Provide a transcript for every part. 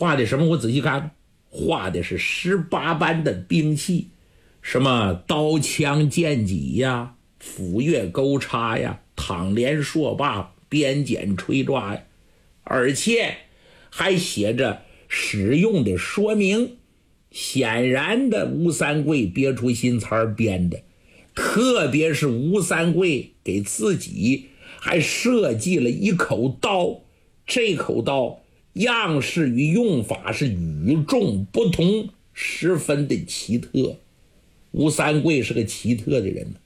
画的什么？我仔细看，画的是18般的兵器，什么刀枪剑戟呀、斧钺钩叉呀、躺连槊把、鞭锏锤抓呀，而且还写着使用的说明。显然的，吴三桂别出心裁编的，特别是吴三桂给自己还设计了一口刀，这口刀样式与用法是与众不同，十分的奇特。吴三桂是个奇特的人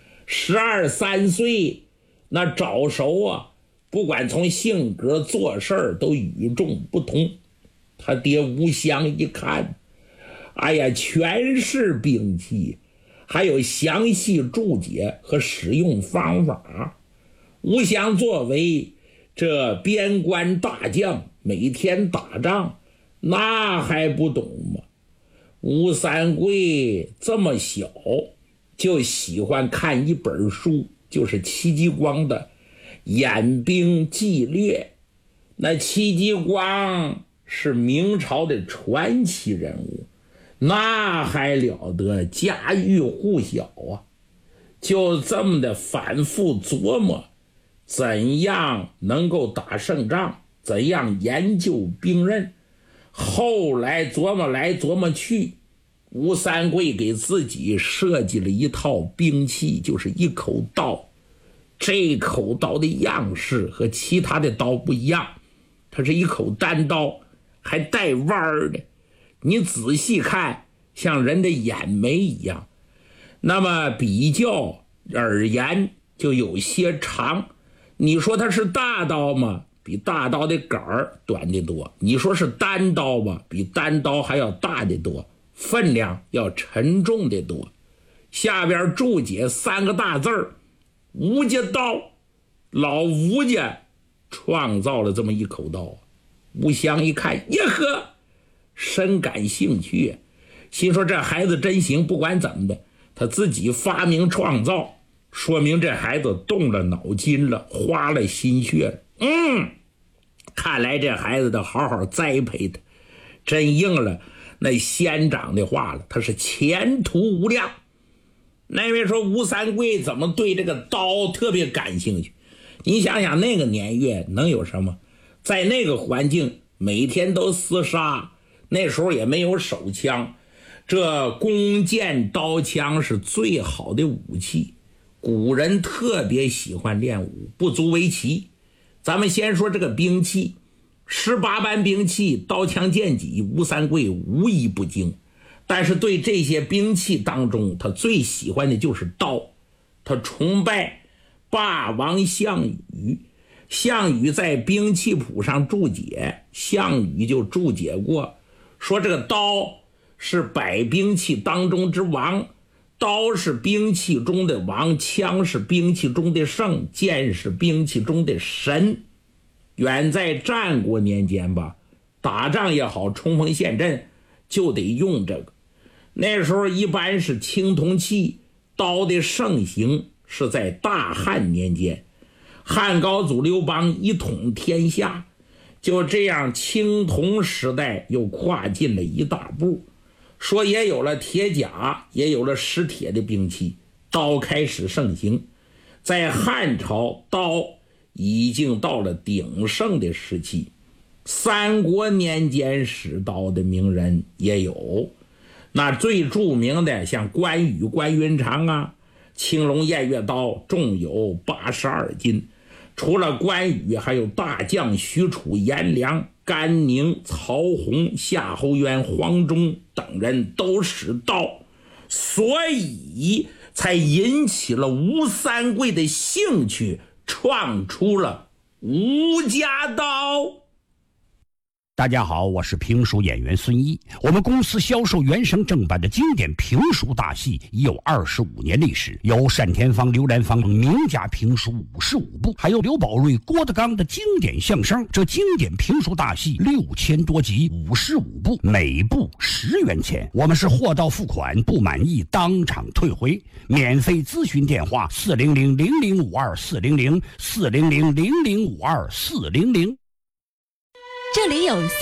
，12、13岁那早熟啊，不管从性格做事儿都与众不同。他爹吴襄一看，哎呀，全是兵器，还有详细注解和使用方法。吴襄作为这边关大将，每天打仗，那还不懂吗？吴三桂这么小就喜欢看一本书，就是戚继光的《演兵纪略》。那戚继光是明朝的传奇人物，那还了得，家喻户晓啊！就这么的反复琢磨，怎样能够打胜仗，怎样研究兵刃。后来琢磨来琢磨去，吴三桂给自己设计了一套兵器，就是一口刀。这口刀的样式和其他的刀不一样，它是一口单刀，还带弯的，你仔细看像人的眼眉一样。那么比较而言就有些长，你说它是大刀吗？比大刀的杆儿短得多。你说是单刀吧，比单刀还要大得多，分量要沉重得多。下边注解3个大字儿：吴家刀。老吴家创造了这么一口刀。吴襄一看，呀呵，深感兴趣，心说这孩子真行，不管怎么的，他自己发明创造，说明这孩子动了脑筋了，花了心血了。看来这孩子得好好栽培他，真应了那先长的话了，他是前途无量。那位说吴三桂怎么对这个刀特别感兴趣？你想想那个年月能有什么？在那个环境每天都厮杀，那时候也没有手枪，这弓箭刀枪是最好的武器。古人特别喜欢练武，不足为奇。咱们先说这个兵器，18般兵器，刀枪剑戟，吴三桂无一不精。但是对这些兵器当中，他最喜欢的就是刀。他崇拜霸王项羽，项羽在兵器谱上注解，项羽就注解过，说这个刀是百兵器当中之王，刀是兵器中的王，枪是兵器中的圣，剑是兵器中的神。远在战国年间吧，打仗也好，冲锋陷阵就得用这个。那时候一般是青铜器，刀的盛行是在大汉年间，汉高祖刘邦一统天下，就这样青铜时代又跨进了一大步。说也有了铁甲，也有了使铁的兵器，刀开始盛行。在汉朝，刀已经到了鼎盛的时期。三国年间使刀的名人也有，那最著名的像关羽、关云长啊，青龙偃月刀重有82斤。除了关羽，还有大将许褚、颜良、甘宁、曹洪、夏侯渊、黄忠等人都使刀，所以才引起了吴三桂的兴趣，创出了吴家刀。 大家好，我是评书演员孙一。我们公司销售原声正版的经典评书大戏已有25年历史，有单田芳、刘兰芳名家评书55部，还有刘宝瑞、郭德纲的经典相声。这经典评书大戏6000多集，55部，每部10元钱。我们是货到付款，不满意当场退回。免费咨询电话400-0052-400-400-0052-400。 这里有